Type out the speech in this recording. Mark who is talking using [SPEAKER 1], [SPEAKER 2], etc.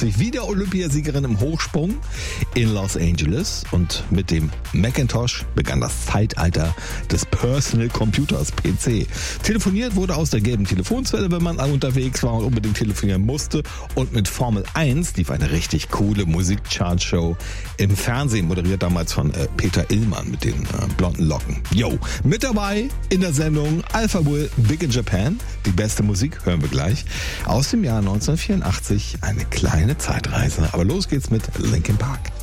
[SPEAKER 1] 1984 wieder Olympiasiegerin im Hochsprung in Los Angeles und mit dem Macintosh begann das Zeitalter des Personal Computers, PC. Telefoniert wurde aus der gelben Telefonzelle, wenn man unterwegs war und unbedingt telefonieren musste, und mit Formel 1 lief eine richtig coole Musikchartshow im Fernsehen, moderiert damals von Peter Illmann mit den blonden Locken. Yo, mit dabei in der Sendung Alpha Will Big in Japan. Die beste Musik hören wir gleich. Aus dem Jahr 1984 eine kleine Zeitreise. Aber los geht's mit Linkin Park.